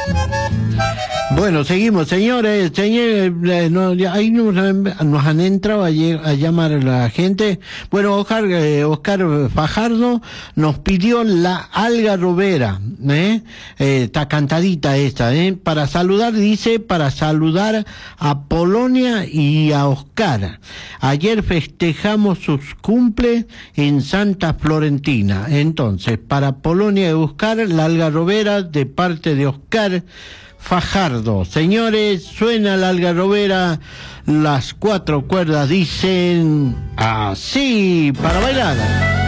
Bueno, seguimos, señores, ahí nos han entrado a llamar a la gente. Bueno, Oscar Fajardo nos pidió la algarrobera, está cantadita esta, para saludar, dice, para saludar a Polonia y a Oscar. Ayer festejamos sus cumples en Santa Florentina. Entonces, para Polonia y Oscar, la algarrobera de parte de Oscar Fajardo. Señores, suena la algarrobera, las 4 cuerdas dicen así, para bailar.